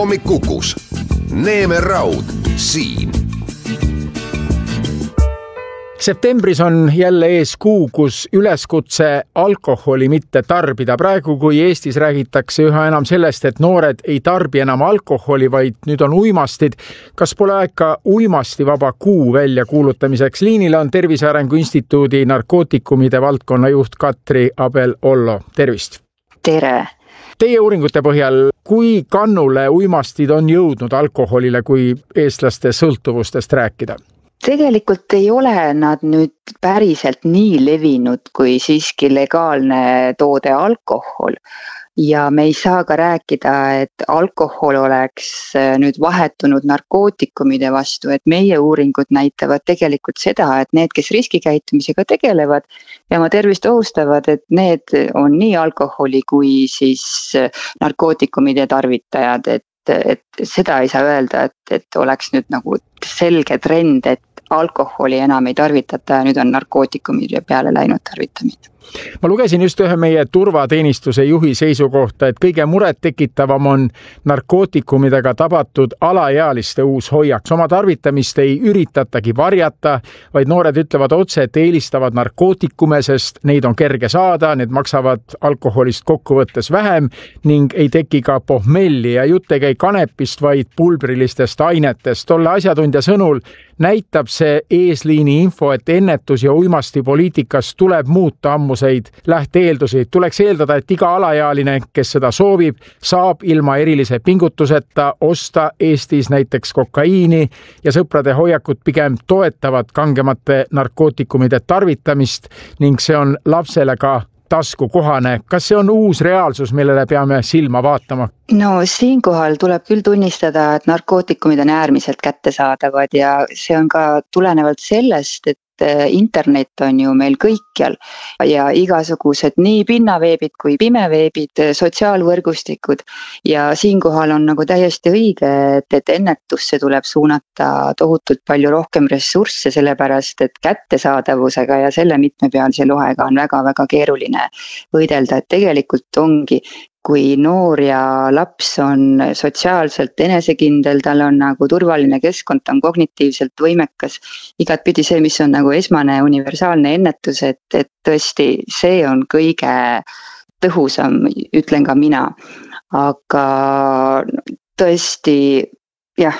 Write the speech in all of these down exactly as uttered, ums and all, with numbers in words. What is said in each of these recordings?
hommik Kukus. Neeme Raud siin. Septembris on jälle ees kuu, kus üleskutse alkoholi mitte tarbida. Praegu, kui Eestis räägitakse üha enam sellest, et noored ei tarbi enam alkoholi, vaid nüüd on uimastid. Kas pole aega uimastivaba kuu välja kuulutamiseks? Liinil on Tervise Arengu Instituudi narkootikumide valdkonna juht Katri Abel-Ollo. Tervist! Tere! Teie uuringute põhjal, kui kannule uimastid on jõudnud alkoholile, kui eestlaste sõltuvustest rääkida? Tegelikult ei ole nad nüüd päriselt nii levinud kui siiski legaalne toode alkohol. Ja me ei saa ka rääkida, et alkohol oleks nüüd vahetunud narkootikumide vastu, et meie uuringud näitavad tegelikult seda, et need, kes riskikäitumisega tegelevad ja oma tervist ohustavad, et need on nii alkoholi kui siis narkootikumide tarvitajad, et, et seda ei saa öelda, et, et oleks nüüd nagu selge trend, et alkoholi enam ei tarvitata ja nüüd on narkootikumide peale läinud tarvitamine. Ma lugesin just ühe meie turvateenistuse juhi seisukohta, et kõige muret tekitavam on narkootikumidega tabatud alaealiste uus hoiak. Oma tarvitamist ei üritatagi varjata, vaid noored ütlevad otse, et eelistavad narkootikume, sest neid on kerge saada, need maksavad alkoholist kokkuvõttes vähem ning ei teki ka pohmelli ja jutt ei käi kanepist, vaid pulbrilistest ainetest. Tolle asjatundja sõnul näitab see eesliini info, et ennetus- ja uimastipoliitikas tuleb muuta ammuseid lähteeldusi. Tuleks eeldada, et iga alaealine, kes seda soovib, saab ilma erilise pingutuseta osta Eestis näiteks kokaiini ja sõprade hoiakut pigem toetavad kangemate narkootikumide tarvitamist ning see on lapsele ka taskukohane. Kas see on uus reaalsus, millele peame silma vaatama? No siinkohal tuleb küll tunnistada, et narkootikumid on äärmiselt kättesaadavad ja see on ka tulenevalt sellest, et internet on ju meil kõikjal ja igasugused nii pinnaveebid kui pimeveebid, sotsiaalvõrgustikud ja siinkohal on nagu täiesti õige, et, et ennetusse tuleb suunata tohutult palju rohkem ressursse, sellepärast et kättesaadavusega ja selle mitmepealise lohega on väga-väga keeruline võidelda, et tegelikult ongi kui noor ja laps on sotsiaalselt enesekindel, tal on nagu turvaline keskkond, ta on kognitiivselt võimekas, igatpidi see, mis on nagu esmane universaalne ennetus, et, et tõesti see on kõige tõhusam, ütlen ka mina. Aga tõesti, jah,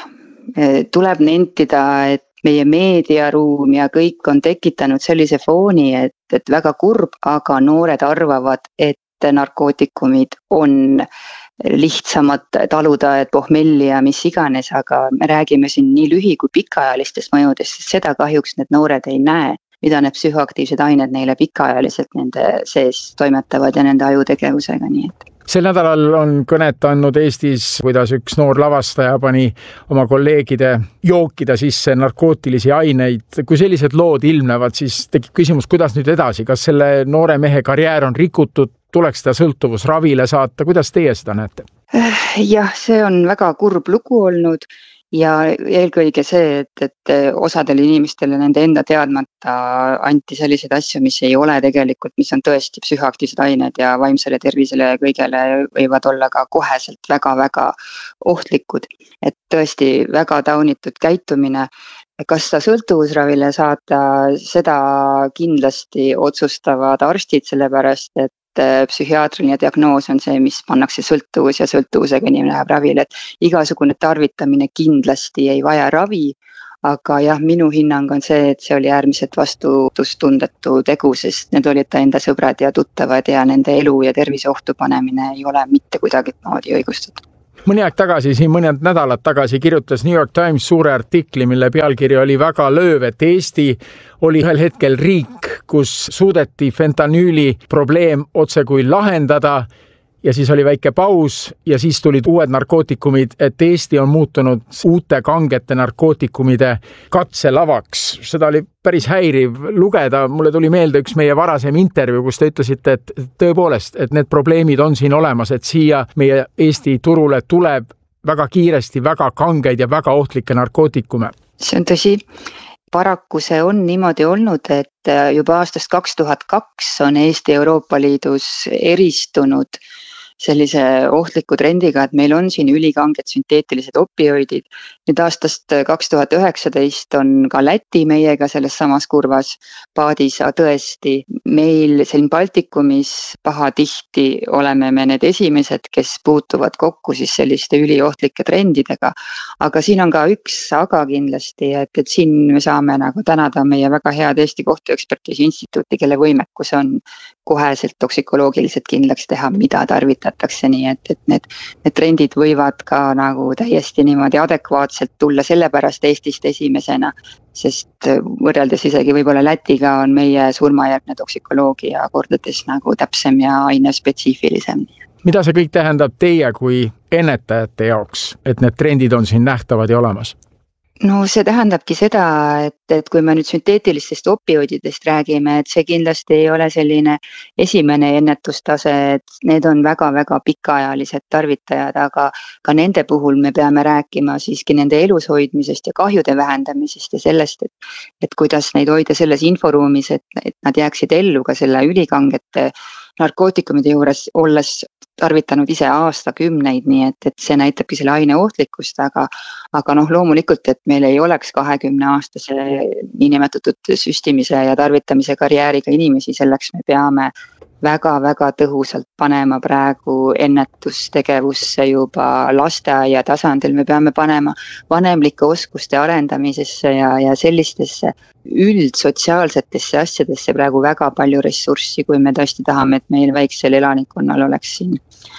tuleb nentida, et meie meediaruum ja kõik on tekitanud sellise fooni, et, et väga kurb, aga noored arvavad, et narkootikumid on lihtsamad taluda, et pohmelli ja mis iganes, aga me räägime siin nii lühi- kui pikaajalistest mõjudest, sest seda kahjuks need noored ei näe, mida need psühhoaktiivsed ained neile pikaajaliselt nende sees toimetavad ja nende ajutegevusega, nii et. Sel nädalal on kõnet andnud Eestis, kuidas üks noor lavastaja pani oma kolleegide jookida sisse narkootilisi aineid. Kui sellised lood ilmnevad, siis tekib küsimus, kuidas nüüd edasi? Kas selle noore mehe karjäär on rikutud? Tuleks ta sõltuvusravile saata? Kuidas teie seda näete? Jah, see on väga kurb lugu olnud ja eelkõige see, et, et osadele inimestele nende enda teadmata anti selliseid asju, mis ei ole tegelikult, mis on tõesti psühhoaktiivsed ained ja vaimsele tervisele ja kõigele võivad olla ka koheselt väga-väga ohtlikud. Et tõesti väga taunitud käitumine. Kas ta sõltuvusravile saata, seda kindlasti otsustavad arstid, sellepärast et psühhiaatriline diagnoos on see, mis pannakse sõltuvus ja sõltuvusega inimene läheb ravile, et igasugune tarvitamine kindlasti ei vaja ravi, aga jah, minu hinnang on see, et see oli äärmiselt vastutustundetu tegu, sest need olid ta enda sõbrad ja tuttavad ja nende elu ja tervise ohtu panemine ei ole mitte kuidagi moodi õigustatud. Mõni aeg tagasi, siin mõned nädalad tagasi kirjutas New York Times suure artikli, mille pealkiri oli väga lööv, et Eesti oli ühel hetkel riik, kus suudeti fentanüüli probleem otse kui lahendada ja siis oli väike paus ja siis tulid uued narkootikumid, et Eesti on muutunud uute kangete narkootikumide katselavaks. Seda oli päris häiriv lugeda. Mulle tuli meelde üks meie varasem intervjuu, kus te ütlesite, et tõepoolest, et need probleemid on siin olemas, et siia meie Eesti turule tuleb väga kiiresti väga kangeid ja väga ohtlikke narkootikume. See on tõsi. Paraku see on niimoodi olnud, et juba aastast kaks tuhat kaks on Eesti Euroopa Liidus eristunud sellise ohtliku trendiga, et meil on siin ülikanged sünteetilised opioidid. Nüüd aastast kaks tuhat üheksateist on ka Läti meiega selles samas kurvas paadis, tõesti. Meil siin Baltikumis pahatihti oleme me need esimesed, kes puutuvad kokku siis selliste üliohtlike trendidega. Aga siin on ka üks aga kindlasti, et, et siin me saame nagu tänada meie väga head Eesti kohtuekspertiisi instituuti, kelle võimekus on koheselt toksikoloogiliselt kindlaks teha, mida tarvitatakse, nii et, et need, need trendid võivad ka nagu täiesti niimoodi adekvaatselt tulla sellepärast Eestist esimesena, sest võrreldes isegi võib-olla Lätiga on meie surmajärgne toksikoloogia kordades nagu täpsem ja ainespetsiifilisem. Mida see kõik tähendab teie kui ennetajate jaoks, et need trendid on siin nähtavad ja olemas? No see tähendabki seda, et, et kui me nüüd sünteetilistest opioididest räägime, et see kindlasti ei ole selline esimene ennetustase, et need on väga-väga pikaajalised tarvitajad, aga ka nende puhul me peame rääkima siiski nende elus hoidmisest ja kahjude vähendamisest ja sellest, et, et kuidas neid hoida selles inforuumis, et, et nad jääksid ellu ka selle ülikangete narkootikumide juures olles tarvitanud ise aastakümneid, nii et, et see näitabki selle aine ohtlikkust, aga, aga noh, loomulikult, et meil ei oleks kahekümne aastase niinimetatud süstimise ja tarvitamise karjääriga inimesi, selleks me peame väga-väga tõhusalt panema praegu ennetustegevusse juba lasteaia tasandil, me peame panema vanemlike oskuste arendamisesse ja, ja sellistesse üldsotsiaalsetesse asjadesse praegu väga palju ressurssi, kui me tõesti tahame, et meil väiksel elanikkonnal oleks siin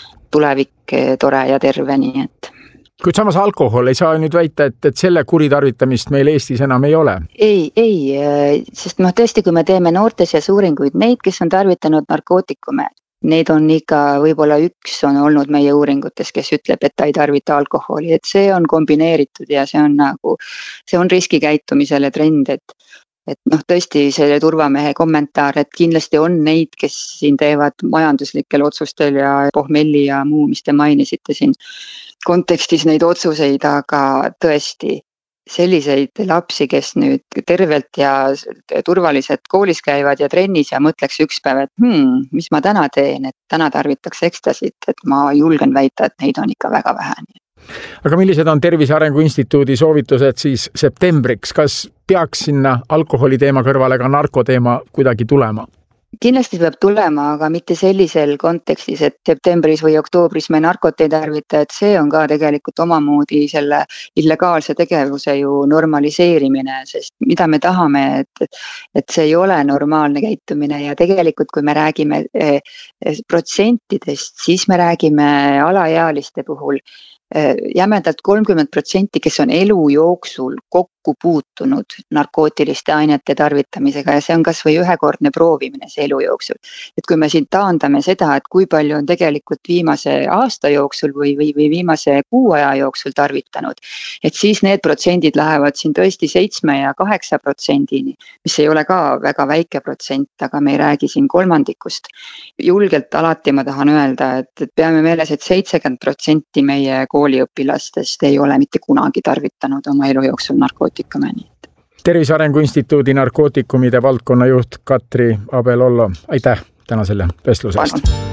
tulevik tore ja terve, nii et. Kuid samas alkohol ei saa nüüd väita, et, et selle kuritarvitamist meil Eestis enam ei ole. Ei, ei, sest noh, tõesti, kui me teeme noortes ja uuringuid, neid, kes on tarvitanud narkootikume, neid on ikka võib-olla üks on olnud meie uuringutes, kes ütleb, et ta ei tarvita alkoholi, et see on kombineeritud ja see on nagu, see on riskikäitumisele trend, et et noh, tõesti selle turvamehe kommentaar, et kindlasti on neid, kes siin teevad majanduslikel otsustel ja pohmelli ja muu, mis te mainisite siin kontekstis neid otsuseid, aga tõesti selliseid lapsi, kes nüüd tervelt ja turvaliselt koolis käivad ja trennis ja mõtleks üks päev, et hmm, mis ma täna teen, et täna tarvitaks ekstasit, et ma julgen väita, et neid on ikka väga vähe. Aga millised on Tervise Arengu Instituudi soovitused siis septembriks? Kas peaks sinna alkoholi teema kõrvale ka narkoteema kuidagi tulema? Kindlasti peab tulema, aga mitte sellisel kontekstis, et septembris või oktoobris me narkot ei tarvita, et see on ka tegelikult omamoodi selle illegaalse tegevuse ju normaliseerimine, sest mida me tahame, et, et see ei ole normaalne käitumine ja tegelikult kui me räägime protsentidest, siis me räägime alaealiste puhul jämedalt kolmkümmend protsenti, kes on elu jooksul kokku puutunud narkootiliste ainete tarvitamisega ja see on kas või ühekordne proovimine see elu jooksul. Et kui me siin taandame seda, et kui palju on tegelikult viimase aasta jooksul või, või, või viimase kuu aja jooksul tarvitanud, et siis need protsendid lähevad siin tõesti seitsme ja kaheksa protsendini, mis ei ole ka väga väike protsent, aga me ei räägi siin kolmandikust. Julgelt alati ma tahan öelda, et, et peame meeles, et seitsekümmend protsenti meie kooliõpilastest ei ole mitte kunagi tarvitanud oma elu jooksul narkootikume. Tervise Arengu Instituudi narkootikumide valdkonna juht Katri Abel-Ollo, aitäh täna selle vestluse eest.